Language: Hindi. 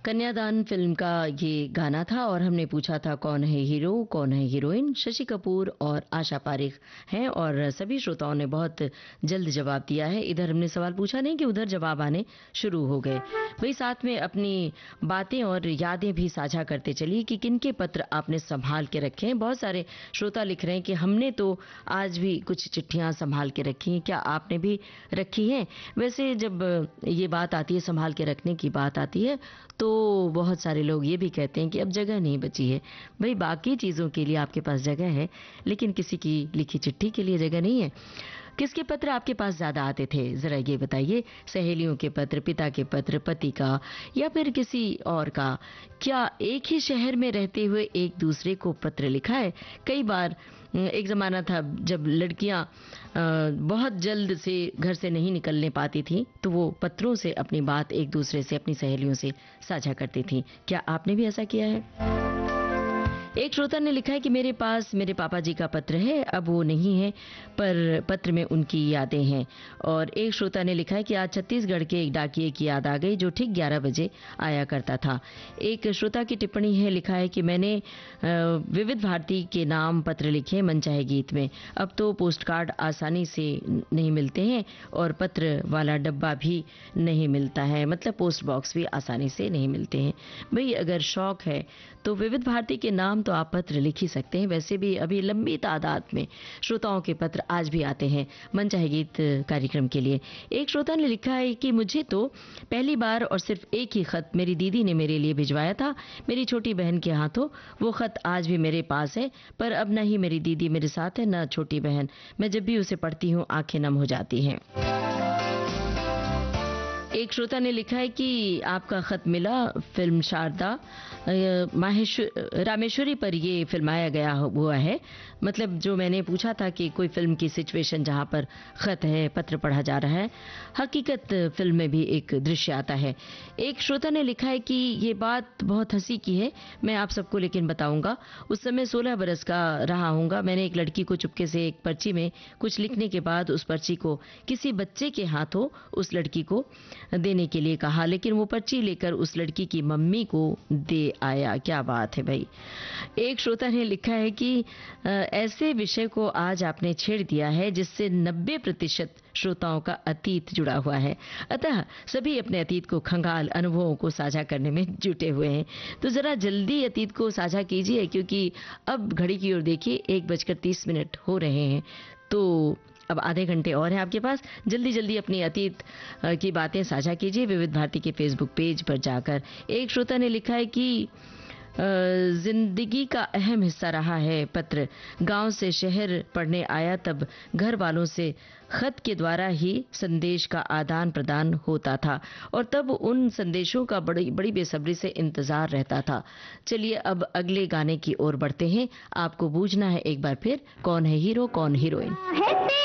कन्यादान फिल्म का ये गाना था और हमने पूछा था कौन है हीरो कौन है हीरोइन। शशि कपूर और आशा पारेख हैं और सभी श्रोताओं ने बहुत जल्द जवाब दिया है। इधर हमने सवाल पूछा नहीं कि उधर जवाब आने शुरू हो गए। वही साथ में अपनी बातें और यादें भी साझा करते चलिए कि किनके पत्र आपने संभाल के रखे हैं। बहुत सारे श्रोता लिख रहे हैं कि हमने तो आज भी कुछ चिट्ठियां संभाल के रखी हैं। क्या आपने भी रखी हैं? वैसे जब ये बात आती है, संभाल के रखने की बात आती है, तो बहुत सारे लोग ये भी कहते हैं कि अब जगह नहीं बची है। भाई, बाकी चीज़ों के लिए आपके पास जगह है, लेकिन किसी की लिखी चिट्ठी के लिए जगह नहीं है। किसके पत्र आपके पास ज़्यादा आते थे, ज़रा ये बताइए। सहेलियों के पत्र, पिता के पत्र, पति का, या फिर किसी और का? क्या एक ही शहर में रहते हुए एक दूसरे को पत्र लिखा है? कई बार एक ज़माना था जब लड़कियां बहुत जल्द से घर से नहीं निकलने पाती थीं, तो वो पत्रों से अपनी बात एक दूसरे से, अपनी सहेलियों से साझा करती थीं। क्या आपने भी ऐसा किया है? एक श्रोता ने लिखा है कि मेरे पास मेरे पापा जी का पत्र है, अब वो नहीं है, पर पत्र में उनकी यादें हैं। और एक श्रोता ने लिखा है कि आज छत्तीसगढ़ के एक डाकिये की याद आ गई जो ठीक 11 बजे आया करता था। एक श्रोता की टिप्पणी है, लिखा है कि मैंने विविध भारती के नाम पत्र लिखे मनचाहे गीत में। अब तो पोस्ट कार्ड आसानी से नहीं मिलते हैं और पत्र वाला डब्बा भी नहीं मिलता है, मतलब पोस्ट बॉक्स भी आसानी से नहीं मिलते हैं। भाई, अगर शौक है तो विविध भारती के नाम तो आप पत्र लिख ही सकते हैं। वैसे भी अभी लंबी तादाद में श्रोताओं के पत्र आज भी आते हैं मनचाहे गीत कार्यक्रम के लिए। एक श्रोता ने लिखा है कि मुझे तो पहली बार और सिर्फ एक ही खत मेरी दीदी ने मेरे लिए भिजवाया था, मेरी छोटी बहन के हाथों। वो खत आज भी मेरे पास है, पर अब न ही मेरी दीदी मेरे साथ है, न छोटी बहन। मैं जब भी उसे पढ़ती हूँ आंखें नम हो जाती हैं। एक श्रोता ने लिखा है कि आपका खत मिला, फिल्म शारदा रामेश्वरी पर ये फिल्माया गया हुआ है। मतलब जो मैंने पूछा था कि कोई फिल्म की सिचुएशन जहां पर खत है, पत्र पढ़ा जा रहा है, हकीकत फिल्म में भी एक दृश्य आता है। एक श्रोता ने लिखा है कि ये बात बहुत हंसी की है, मैं आप सबको लेकिन बताऊंगा। उस समय 16 बरस का रहा हूंगा। मैंने एक लड़की को चुपके से एक पर्ची में कुछ लिखने के बाद उस पर्ची को किसी बच्चे के हाथों उस लड़की को देने के लिए कहा, लेकिन वो पर्ची लेकर उस लड़की की मम्मी को दे आया। क्या बात है भाई। एक श्रोता ने लिखा है कि ऐसे विषय को आज आपने छेड़ दिया है जिससे 90% श्रोताओं का अतीत जुड़ा हुआ है। अतः सभी अपने अतीत को खंगाल अनुभवों को साझा करने में जुटे हुए हैं। तो जरा जल्दी अतीत को साझा कीजिए, क्योंकि अब घड़ी की ओर देखिए, 1:30 हो रहे हैं। तो अब आधे घंटे और हैं आपके पास। जल्दी जल्दी अपनी अतीत की बातें साझा कीजिए विविध भारती के फेसबुक पेज पर जाकर। एक श्रोता ने लिखा है कि जिंदगी का अहम हिस्सा रहा है पत्र। गांव से शहर पढ़ने आया, तब घर वालों से खत के द्वारा ही संदेश का आदान प्रदान होता था और तब उन संदेशों का बड़ी बेसब्री से इंतजार रहता था। चलिए अब अगले गाने की ओर बढ़ते हैं। आपको बूझना है एक बार फिर, कौन है हीरो कौन हीरोइन।